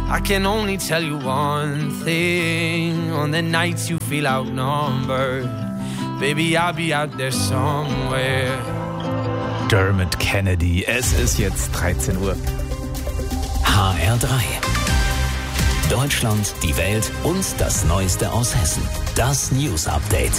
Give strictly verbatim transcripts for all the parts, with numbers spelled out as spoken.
I can only tell you one thing. On the nights you feel outnumbered, baby, I'll be out there somewhere. Dermot Kennedy. Es ist jetzt dreizehn Uhr. H R drei. Deutschland, die Welt und das Neueste aus Hessen. Das News Update.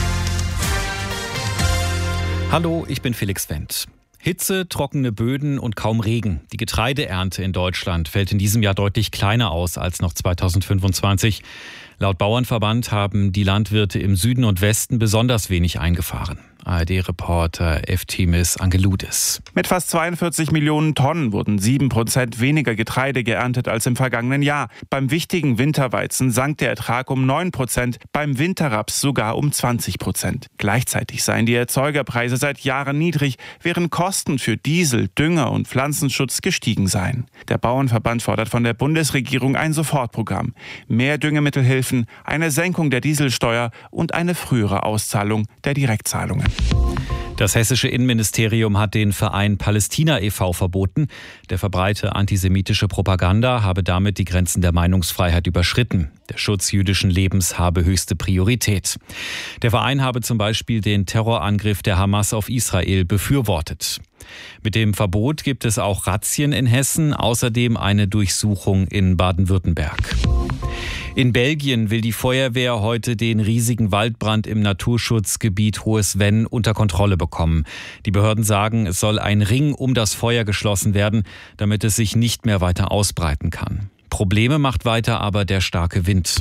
Hallo, ich bin Felix Wendt. Hitze, trockene Böden und kaum Regen. Die Getreideernte in Deutschland fällt in diesem Jahr deutlich kleiner aus als noch zweitausendfünfundzwanzig. Laut Bauernverband haben die Landwirte im Süden und Westen besonders wenig eingefahren. A R D-Reporter Eftimis Angeloudis. Mit fast zweiundvierzig Millionen Tonnen wurden sieben Prozent weniger Getreide geerntet als im vergangenen Jahr. Beim wichtigen Winterweizen sank der Ertrag um neun Prozent, beim Winterraps sogar um zwanzig Prozent. Gleichzeitig seien die Erzeugerpreise seit Jahren niedrig, während Kosten für Diesel, Dünger und Pflanzenschutz gestiegen seien. Der Bauernverband fordert von der Bundesregierung ein Sofortprogramm. Mehr Düngemittelhilfen, eine Senkung der Dieselsteuer und eine frühere Auszahlung der Direktzahlungen. Das hessische Innenministerium hat den Verein Palästina e V verboten. Der verbreite antisemitische Propaganda habe damit die Grenzen der Meinungsfreiheit überschritten. Der Schutz jüdischen Lebens habe höchste Priorität. Der Verein habe zum Beispiel den Terrorangriff der Hamas auf Israel befürwortet. Mit dem Verbot gibt es auch Razzien in Hessen, außerdem eine Durchsuchung in Baden-Württemberg. In Belgien will die Feuerwehr heute den riesigen Waldbrand im Naturschutzgebiet Hohes Venn unter Kontrolle bekommen. Die Behörden sagen, es soll ein Ring um das Feuer geschlossen werden, damit es sich nicht mehr weiter ausbreiten kann. Probleme macht weiter aber der starke Wind.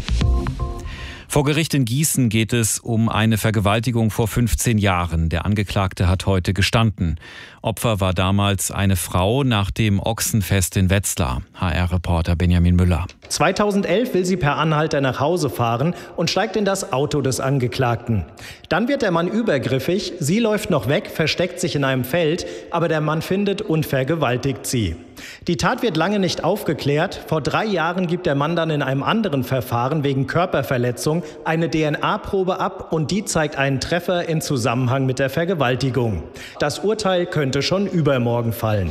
Vor Gericht in Gießen geht es um eine Vergewaltigung vor fünfzehn Jahren. Der Angeklagte hat heute gestanden. Opfer war damals eine Frau nach dem Ochsenfest in Wetzlar. H R-Reporter Benjamin Müller. zweitausendelf will sie per Anhalter nach Hause fahren und steigt in das Auto des Angeklagten. Dann wird der Mann übergriffig, sie läuft noch weg, versteckt sich in einem Feld, aber der Mann findet und vergewaltigt sie. Die Tat wird lange nicht aufgeklärt. Vor drei Jahren gibt der Mann dann in einem anderen Verfahren wegen Körperverletzung eine D N A-Probe ab und die zeigt einen Treffer im Zusammenhang mit der Vergewaltigung. Das Urteil könnte schon übermorgen fallen.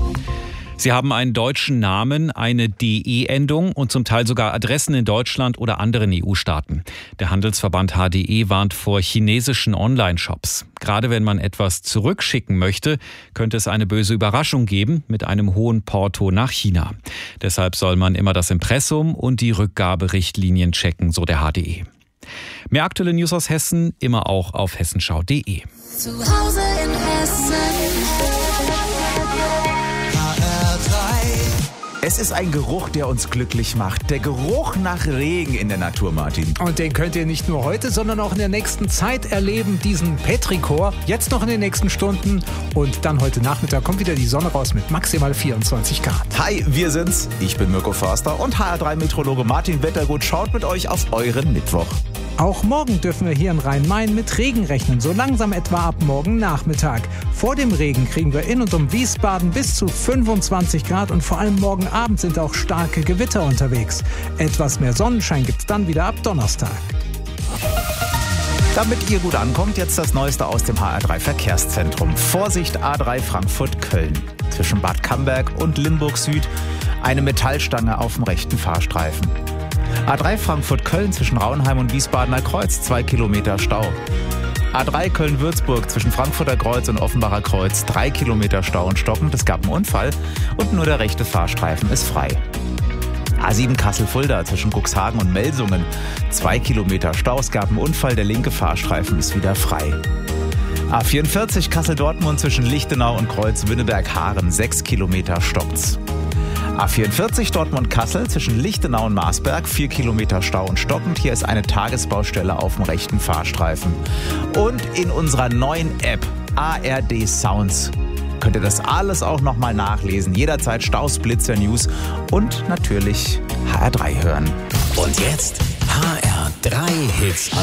Sie haben einen deutschen Namen, eine D E-Endung und zum Teil sogar Adressen in Deutschland oder anderen E U-Staaten. Der Handelsverband H D E warnt vor chinesischen Online-Shops. Gerade wenn man etwas zurückschicken möchte, könnte es eine böse Überraschung geben mit einem hohen Porto nach China. Deshalb soll man immer das Impressum und die Rückgaberichtlinien checken, so der H D E. Mehr aktuelle News aus Hessen, immer auch auf hessenschau punkt de. Zu Hause in Hessen. Es ist ein Geruch, der uns glücklich macht. Der Geruch nach Regen in der Natur, Martin. Und den könnt ihr nicht nur heute, sondern auch in der nächsten Zeit erleben, diesen Petrichor. Jetzt noch in den nächsten Stunden. Und dann heute Nachmittag kommt wieder die Sonne raus mit maximal vierundzwanzig Grad. Hi, wir sind's. Ich bin Mirko Förster und H R drei Meteorologe Martin Wettergut schaut mit euch auf euren Mittwoch. Auch morgen dürfen wir hier in Rhein-Main mit Regen rechnen, so langsam etwa ab morgen Nachmittag. Vor dem Regen kriegen wir in und um Wiesbaden bis zu fünfundzwanzig Grad und vor allem morgen Abend sind auch starke Gewitter unterwegs. Etwas mehr Sonnenschein gibt's dann wieder ab Donnerstag. Damit ihr gut ankommt, jetzt das Neueste aus dem H R drei Verkehrszentrum. Vorsicht A drei Frankfurt-Köln. Zwischen Bad Camberg und Limburg Süd eine Metallstange auf dem rechten Fahrstreifen. A drei Frankfurt-Köln zwischen Raunheim und Wiesbadener Kreuz, zwei Kilometer Stau. A drei Köln-Würzburg zwischen Frankfurter Kreuz und Offenbacher Kreuz, drei Kilometer Stau und stockend. Es gab einen Unfall und nur der rechte Fahrstreifen ist frei. A sieben Kassel-Fulda zwischen Cuxhagen und Melsungen, zwei Kilometer Stau. Es gab einen Unfall, der linke Fahrstreifen ist wieder frei. A vierundvierzig Kassel-Dortmund zwischen Lichtenau und Kreuz-Wünneberg-Haaren, sechs Kilometer stockt's. A vierundvierzig Dortmund-Kassel zwischen Lichtenau und Marsberg, vier Kilometer Stau und stockend. Hier ist eine Tagesbaustelle auf dem rechten Fahrstreifen. Und in unserer neuen App A R D Sounds könnt ihr das alles auch nochmal nachlesen. Jederzeit Staus, Blitzer, News und natürlich H R drei hören. Und jetzt H R drei Hits